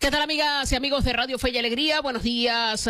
¿Qué tal, amigas y amigos de Radio Fe y Alegría? Buenos días,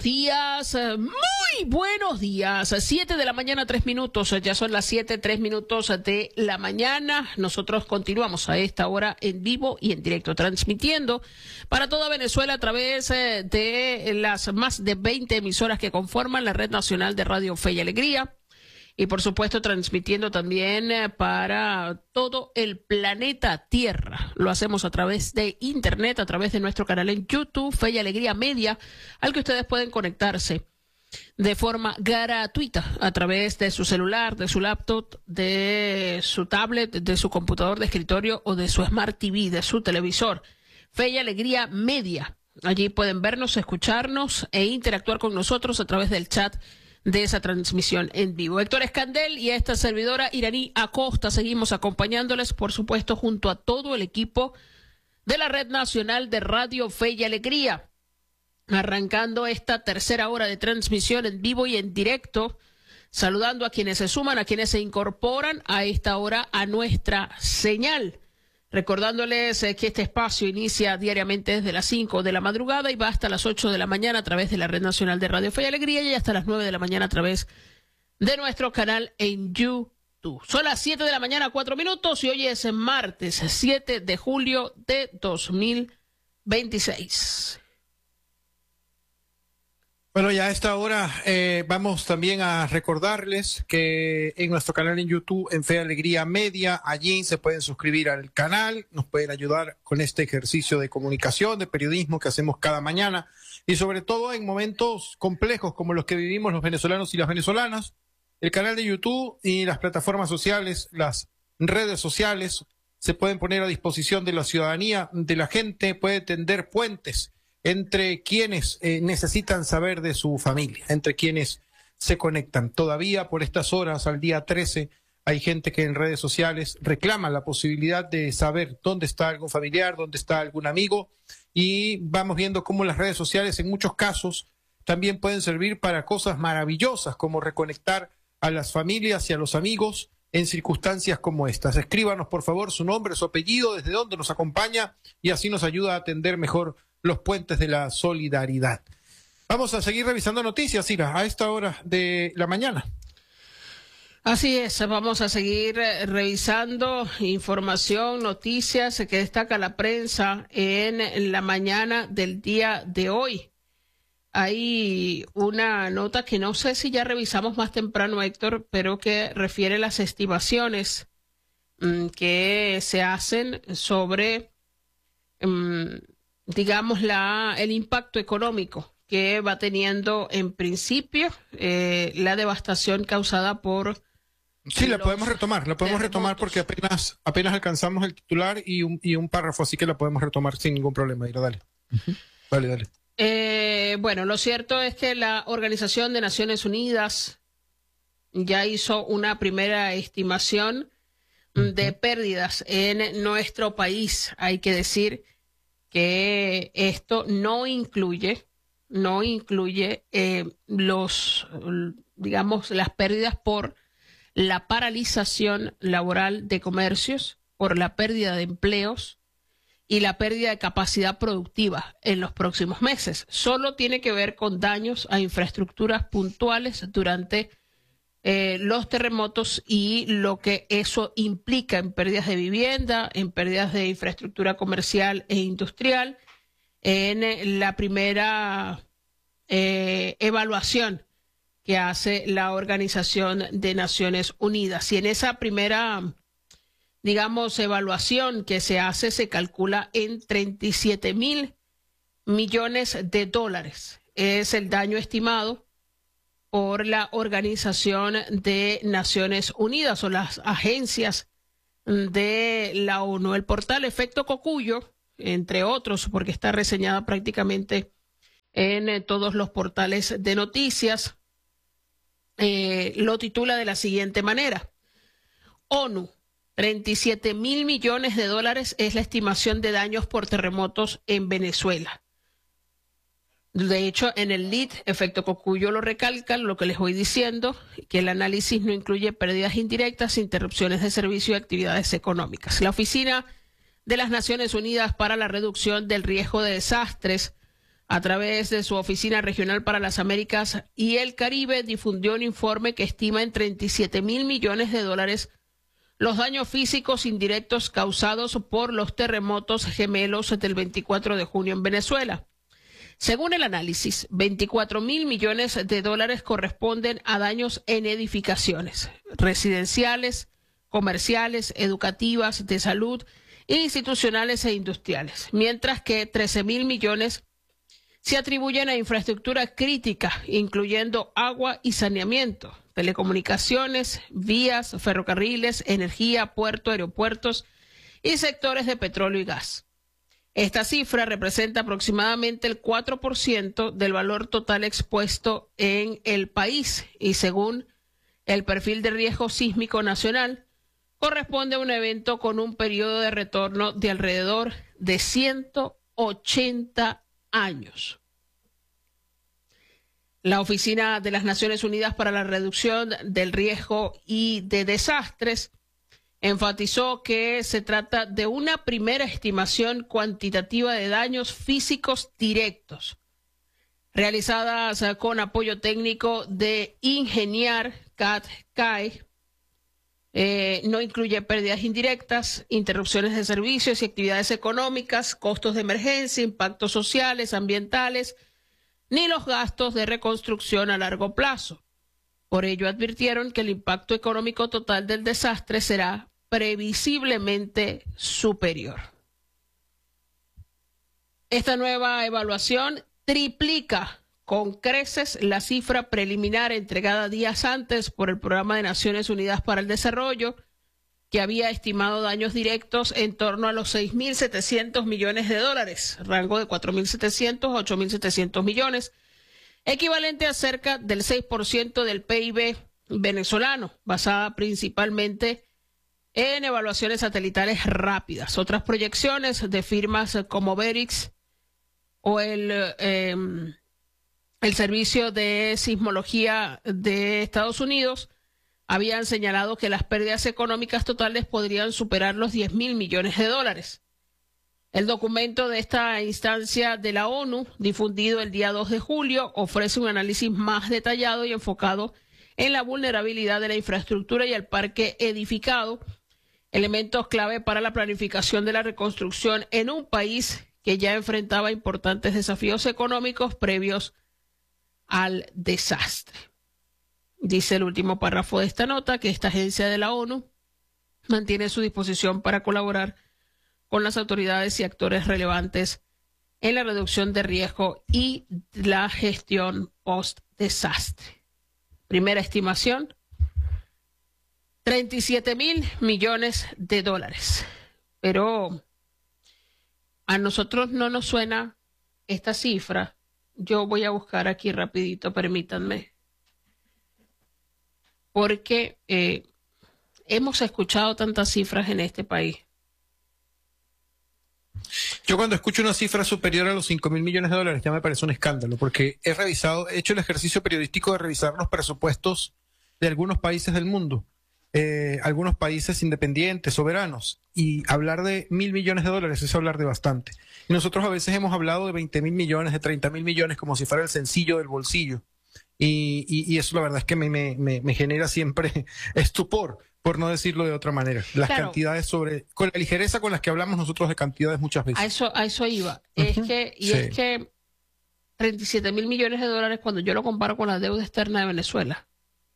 muy buenos días. 7 de la mañana, 3 minutos, ya son las 7, 3 minutos de la mañana. Nosotros continuamos a esta hora en vivo y en directo, transmitiendo para toda Venezuela a través de las más de 20 emisoras que conforman la Red Nacional de Radio Fe y Alegría. Y por supuesto transmitiendo también para todo el planeta Tierra. Lo hacemos a través de internet, a través de nuestro canal en YouTube, Fe y Alegría Media, al que ustedes pueden conectarse de forma gratuita a través de su celular, de su laptop, de su tablet, de su computador de escritorio o de su Smart TV, de su televisor. Fe y Alegría Media. Allí pueden vernos, escucharnos e interactuar con nosotros a través del chat de esa transmisión en vivo. Héctor Escandel y esta servidora Iraní Acosta seguimos acompañándoles, por supuesto, junto a todo el equipo de la Red Nacional de Radio Fe y Alegría, arrancando esta tercera hora de transmisión en vivo y en directo, saludando a quienes se suman, a quienes se incorporan a esta hora a nuestra señal. Recordándoles que este espacio inicia diariamente desde las 5 de la madrugada y va hasta las 8 de la mañana a través de la Red Nacional de Radio Fe y Alegría y hasta las 9 de la mañana a través de nuestro canal en YouTube. Son las 7 de la mañana, 4 minutos y hoy es martes 7 de julio de 2026. Bueno, ya a esta hora vamos también a recordarles que en nuestro canal en YouTube, en Fe y Alegría Media, allí se pueden suscribir al canal, nos pueden ayudar con este ejercicio de comunicación, de periodismo que hacemos cada mañana y sobre todo en momentos complejos como los que vivimos los venezolanos y las venezolanas. El canal de YouTube y las plataformas sociales, las redes sociales se pueden poner a disposición de la ciudadanía, de la gente, puede tender puentes entre quienes necesitan saber de su familia, entre quienes se conectan. Todavía por estas horas, al día 13, hay gente que en redes sociales reclama la posibilidad de saber dónde está algún familiar, dónde está algún amigo, y vamos viendo cómo las redes sociales en muchos casos también pueden servir para cosas maravillosas, como reconectar a las familias y a los amigos en circunstancias como estas. Escríbanos, por favor, su nombre, su apellido, desde dónde nos acompaña, y así nos ayuda a atender mejor los puentes de la solidaridad. Vamos a seguir revisando noticias, Ira, a esta hora de la mañana. Así es, vamos a seguir revisando información, noticias que destaca la prensa en la mañana del día de hoy. Hay una nota que no sé si ya revisamos más temprano, Héctor, pero que refiere a las estimaciones que se hacen sobre digamos, el impacto económico que va teniendo en principio la devastación causada por... Sí, la podemos retomar porque apenas alcanzamos el titular y un párrafo, así que la podemos retomar sin ningún problema. Ira, dale. Dale. Bueno, lo cierto es que la Organización de Naciones Unidas ya hizo una primera estimación de pérdidas en nuestro país. Hay que decir que esto no incluye las pérdidas por la paralización laboral de comercios, por la pérdida de empleos y la pérdida de capacidad productiva en los próximos meses. Solo tiene que ver con daños a infraestructuras puntuales durante los terremotos y lo que eso implica en pérdidas de vivienda, en pérdidas de infraestructura comercial e industrial, en la primera evaluación que hace la Organización de Naciones Unidas. Y en esa primera, digamos, evaluación que se hace, se calcula en 37.000 millones de dólares. Es el daño estimado por la Organización de Naciones Unidas o las agencias de la ONU. El portal Efecto Cocuyo, entre otros, porque está reseñada prácticamente en todos los portales de noticias, lo titula de la siguiente manera: ONU, 37.000 millones de dólares es la estimación de daños por terremotos en Venezuela. De hecho, en el lead, Efecto Cocuyo lo recalca, lo que les voy diciendo, que el análisis no incluye pérdidas indirectas, interrupciones de servicio y actividades económicas. La Oficina de las Naciones Unidas para la Reducción del Riesgo de Desastres, a través de su Oficina Regional para las Américas y el Caribe, difundió un informe que estima en 37.000 millones de dólares los daños físicos indirectos causados por los terremotos gemelos del 24 de junio en Venezuela. Según el análisis, 24.000 millones de dólares corresponden a daños en edificaciones residenciales, comerciales, educativas, de salud, institucionales e industriales, mientras que 13.000 millones se atribuyen a infraestructura crítica, incluyendo agua y saneamiento, telecomunicaciones, vías, ferrocarriles, energía, puertos, aeropuertos y sectores de petróleo y gas. Esta cifra representa aproximadamente el 4% del valor total expuesto en el país y, según el perfil de riesgo sísmico nacional, corresponde a un evento con un periodo de retorno de alrededor de 180 años. La Oficina de las Naciones Unidas para la Reducción del Riesgo y de Desastres enfatizó que se trata de una primera estimación cuantitativa de daños físicos directos, realizadas con apoyo técnico de Ingeniar CAT-CAE. No incluye pérdidas indirectas, interrupciones de servicios y actividades económicas, costos de emergencia, impactos sociales, ambientales, ni los gastos de reconstrucción a largo plazo. Por ello, advirtieron que el impacto económico total del desastre será previsiblemente superior. Esta nueva evaluación triplica con creces la cifra preliminar entregada días antes por el Programa de Naciones Unidas para el Desarrollo, que había estimado daños directos en torno a los 6.700 millones de dólares, rango de 4.700 a 8.700 millones, equivalente a cerca del 6% del PIB venezolano, basada principalmente en evaluaciones satelitales rápidas. Otras proyecciones de firmas como Verix o el Servicio de Sismología de Estados Unidos habían señalado que las pérdidas económicas totales podrían superar los 10.000 millones de dólares. El documento de esta instancia de la ONU, difundido el día 2 de julio, ofrece un análisis más detallado y enfocado en la vulnerabilidad de la infraestructura y el parque edificado, elementos clave para la planificación de la reconstrucción en un país que ya enfrentaba importantes desafíos económicos previos al desastre. Dice el último párrafo de esta nota que esta agencia de la ONU mantiene su disposición para colaborar con las autoridades y actores relevantes en la reducción de riesgo y la gestión post-desastre. Primera estimación, 37.000 millones de dólares. Pero a nosotros no nos suena esta cifra. Yo voy a buscar aquí rapidito, permítanme. Porque hemos escuchado tantas cifras en este país. Yo cuando escucho una cifra superior a los 5.000 millones de dólares ya me parece un escándalo, porque he hecho el ejercicio periodístico de revisar los presupuestos de algunos países del mundo, algunos países independientes, soberanos, y hablar de 1.000 millones de dólares es hablar de bastante. Y nosotros a veces hemos hablado de 20.000 millones, de 30.000 millones, como si fuera el sencillo del bolsillo. Y eso la verdad es que me genera siempre estupor, por no decirlo de otra manera. Las cantidades con la ligereza con las que hablamos nosotros de cantidades muchas veces. A eso iba. Es que 37.000 millones de dólares, cuando yo lo comparo con la deuda externa de Venezuela,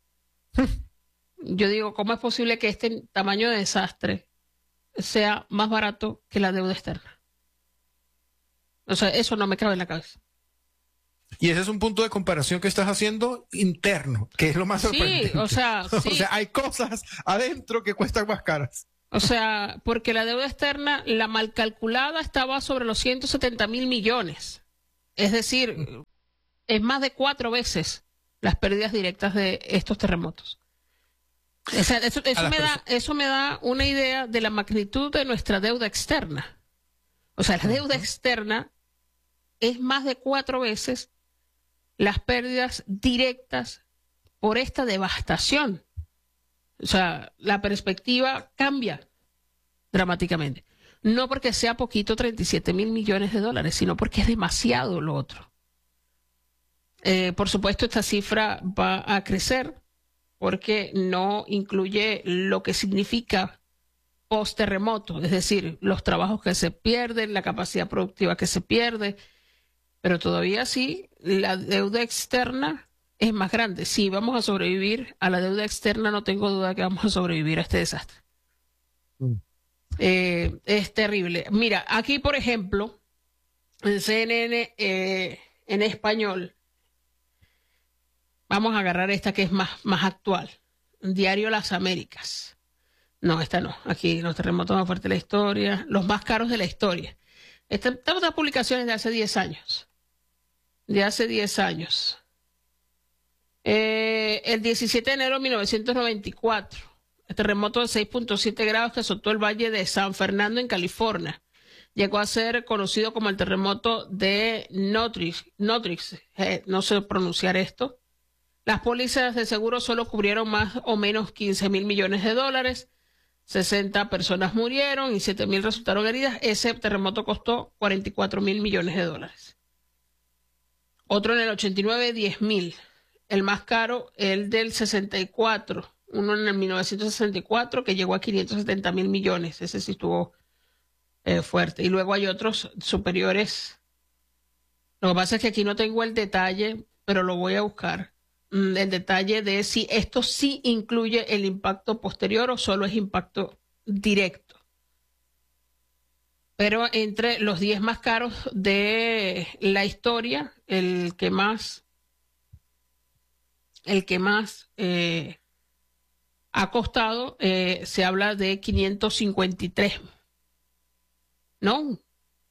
yo digo, ¿cómo es posible que este tamaño de desastre sea más barato que la deuda externa? O sea, eso no me cabe en la cabeza. Y ese es un punto de comparación que estás haciendo interno, que es lo más sorprendente. Sí, o sea, hay cosas adentro que cuestan más caras. O sea, porque la deuda externa, la mal calculada, estaba sobre los 170.000 millones. Es decir, es más de 4 veces las pérdidas directas de estos terremotos. O sea, eso me da una idea de la magnitud de nuestra deuda externa. O sea, la deuda externa es más de 4 veces las pérdidas directas por esta devastación. O sea, la perspectiva cambia dramáticamente. No porque sea poquito 37.000 millones de dólares, sino porque es demasiado lo otro. Por supuesto, esta cifra va a crecer porque no incluye lo que significa post-terremoto, es decir, los trabajos que se pierden, la capacidad productiva que se pierde, pero todavía sí, la deuda externa es más grande. Si vamos a sobrevivir a la deuda externa, no tengo duda que vamos a sobrevivir a este desastre. Es terrible. Mira, aquí, por ejemplo, en CNN en español, vamos a agarrar esta que es más actual. Diario Las Américas. No, esta no. Aquí los terremotos más fuertes de la historia, los más caros de la historia. Estas publicaciones de hace 10 años. De hace 10 años. El 17 de enero de 1994, el terremoto de 6.7 grados que azotó el valle de San Fernando en California. Llegó a ser conocido como el terremoto de Northridge. No sé pronunciar esto. Las pólizas de seguro solo cubrieron más o menos 15.000 millones de dólares. 60 personas murieron y 7.000 resultaron heridas. Ese terremoto costó 44.000 millones de dólares. Otro en el 89, 10.000. El más caro, el del 64. Uno en el 1964 que llegó a 570.000 millones. Ese sí estuvo fuerte. Y luego hay otros superiores. Lo que pasa es que aquí no tengo el detalle, pero lo voy a buscar. El detalle de si esto sí incluye el impacto posterior o solo es impacto directo. Pero entre los 10 más caros de la historia, el que más ha costado, se habla de 553. No,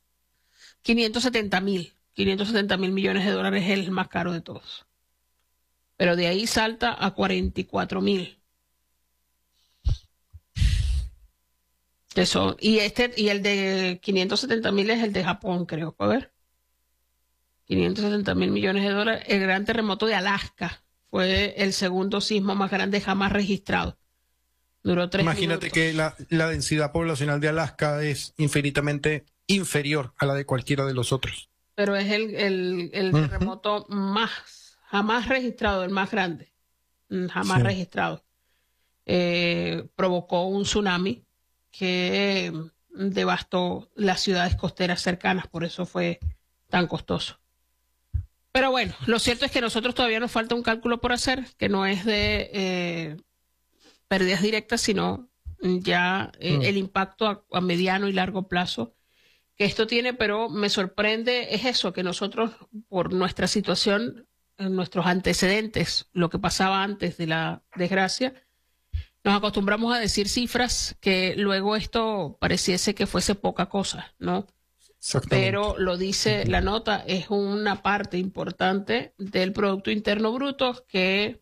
570.000 millones de dólares es el más caro de todos. Pero de ahí salta a 44.000. Eso, y el de 570.000 es el de Japón, creo. A ver. 570.000 millones de dólares. El gran terremoto de Alaska fue el segundo sismo más grande jamás registrado. Duró 3 minutos. Imagínate que la densidad poblacional de Alaska es infinitamente inferior a la de cualquiera de los otros. Pero es el terremoto jamás registrado, el más grande, jamás registrado. Provocó un tsunami que devastó las ciudades costeras cercanas, por eso fue tan costoso. Pero bueno, lo cierto es que nosotros todavía nos falta un cálculo por hacer, que no es de pérdidas directas, sino ya el impacto a mediano y largo plazo que esto tiene, pero me sorprende es eso, que nosotros, por nuestra situación, nuestros antecedentes, lo que pasaba antes de la desgracia, nos acostumbramos a decir cifras que luego esto pareciese que fuese poca cosa, ¿no? Pero lo dice la nota, es una parte importante del Producto Interno Bruto que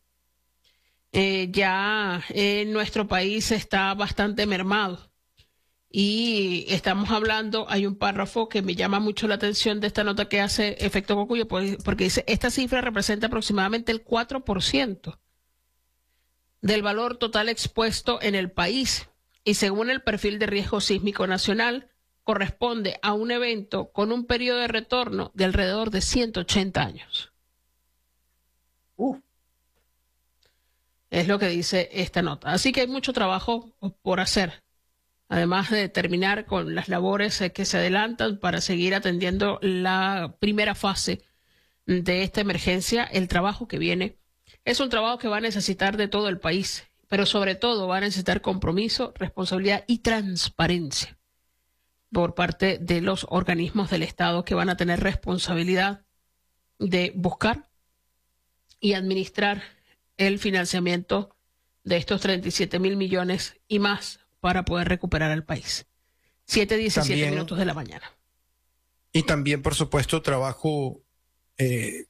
ya en nuestro país está bastante mermado. Y estamos hablando, hay un párrafo que me llama mucho la atención de esta nota que hace Efecto Cocuyo, porque dice, esta cifra representa aproximadamente el 4% del valor total expuesto en el país y según el perfil de riesgo sísmico nacional, corresponde a un evento con un periodo de retorno de alrededor de 180 años. Es lo que dice esta nota. Así que hay mucho trabajo por hacer. Además de terminar con las labores que se adelantan para seguir atendiendo la primera fase de esta emergencia, el trabajo que viene es un trabajo que va a necesitar de todo el país, pero sobre todo va a necesitar compromiso, responsabilidad y transparencia por parte de los organismos del Estado que van a tener responsabilidad de buscar y administrar el financiamiento de estos 37.000 millones y más para poder recuperar al país. 7:17 minutos de la mañana. Y también, por supuesto, trabajo